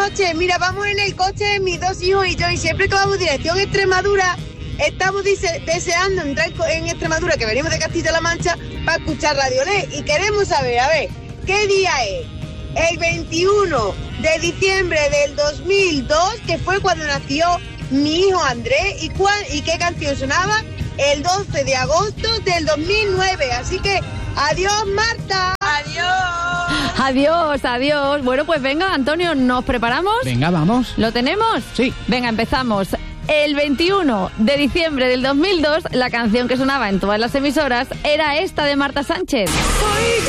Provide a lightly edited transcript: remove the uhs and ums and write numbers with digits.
noches. Mira, vamos en el coche, mis dos hijos y yo, y siempre que vamos dirección a Extremadura, estamos deseando entrar en Extremadura, que venimos de Castilla-La Mancha, para escuchar Radio Lé. Y queremos saber, a ver, ¿qué día es? El 21 de diciembre del 2002, que fue cuando nació mi hijo Andrés, y qué canción sonaba el 12 de agosto del 2009. Así que, adiós, Marta. Adiós. Bueno, pues venga, Antonio, ¿nos preparamos? Venga, vamos. ¿Lo tenemos? Sí. Venga, empezamos. El 21 de diciembre del 2002, la canción que sonaba en todas las emisoras era esta de Marta Sánchez. Soy